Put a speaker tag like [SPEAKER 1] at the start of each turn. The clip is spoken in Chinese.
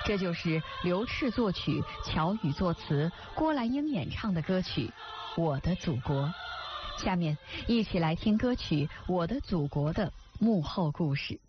[SPEAKER 1] 这就是刘炽作曲、乔羽作词、郭兰英演唱的歌曲《我的祖国》。下面一起来听歌曲《我的祖国》的幕后故事。